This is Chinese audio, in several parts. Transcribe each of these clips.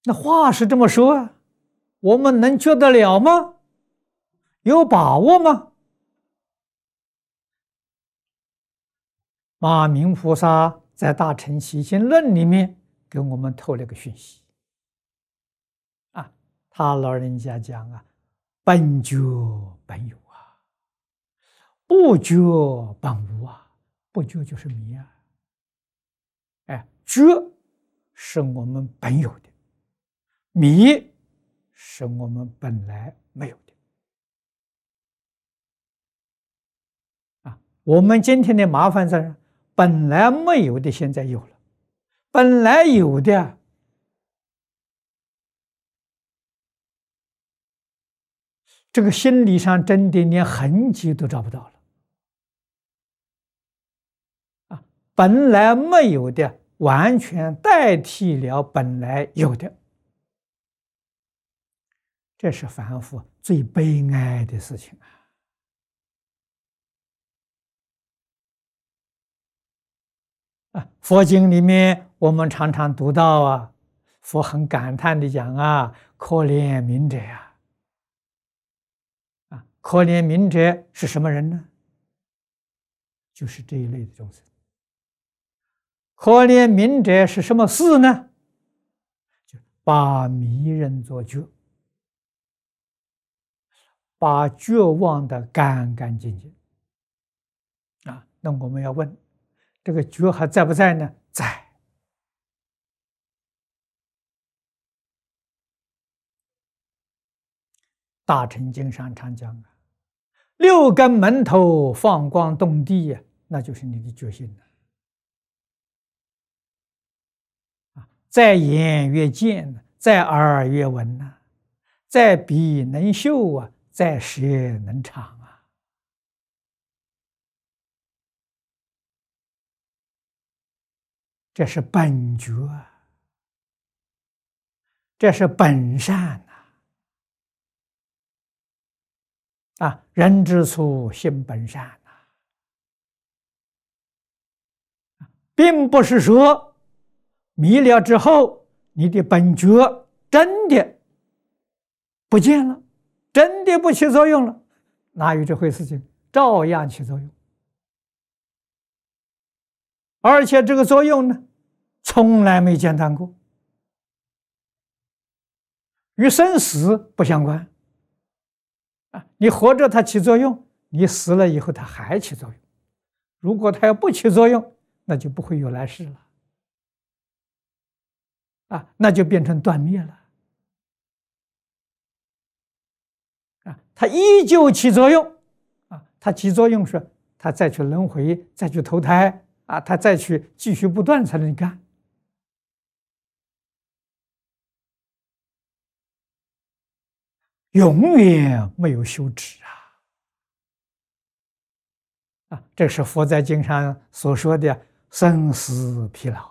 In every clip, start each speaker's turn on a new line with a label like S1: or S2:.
S1: 那话是这么说啊，我们能觉得了吗？有把握吗？马明菩萨在《大乘起信论》里面给我们透了个讯息啊，他老人家讲啊，本觉本有啊，不觉本无啊，不觉就是迷啊，哎，觉是我们本有的，迷是我们本来没有的啊。我们今天的麻烦在本来没有的现在有了，本来有的这个心理上真的连痕迹都找不到了啊！本来没有的完全代替了本来有的，这是凡夫最悲哀的事情啊！佛经里面我们常常读到啊，佛很感叹的讲啊，可怜悯者呀！啊，可怜悯者是什么人呢？就是这一类的众生。可怜悯者是什么事呢？就把迷人作觉，把绝望的干干净净啊！那我们要问，这个觉还在不在呢？在。大乘经上常讲啊，六根门头放光动地呀，那就是你的觉性了啊！在眼越见，在耳越闻呐，在鼻能嗅啊，在舌能尝啊，这是本觉啊，这是本善呐啊！人之初，性本善呐，并不是说迷了之后，你的本觉真的不见了，真的不起作用了，哪有这回事情？照样起作用，而且这个作用呢，从来没间断过，与生死不相关啊！你活着它起作用，你死了以后它还起作用。如果它要不起作用，那就不会有来世了啊，那就变成断灭了啊！它依旧起作用啊，它起作用是它再去轮回，再去投胎啊，它再去继续不断才能干。永远没有休止啊！这是佛在经上所说的生死疲劳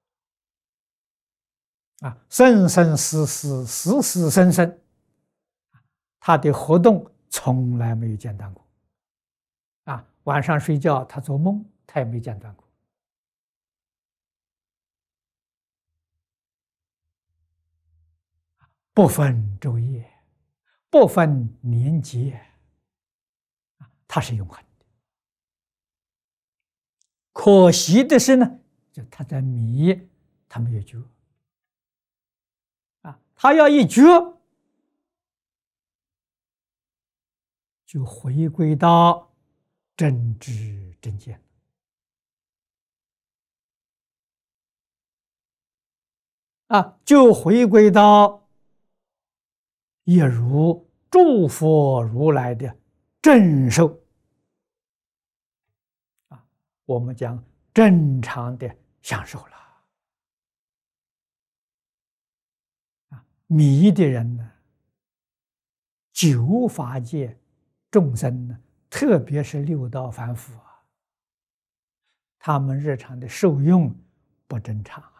S1: 啊，生生死死，死死生生，它的活动从来没有间断过啊！晚上睡觉，他做梦，他也没间断过，不分昼夜，不分年节，它是永恒的。可惜的是呢，就他在迷，他没有觉啊，他要一觉，就回归到真知真见啊，就回归到一如诸佛如来的正受啊，我们讲正常的享受了啊。迷的人呢，九法界众生呢，特别是六道凡夫啊，他们日常的受用不正常。